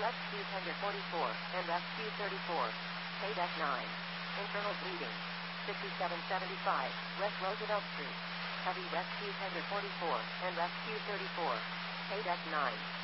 Rescue Tender 44 and Rescue 34. Pay Deck 9. Internal bleeding. 5775 West Roosevelt Street. Heavy Rescue Tender 44 and Rescue 34. Pay Deck 9.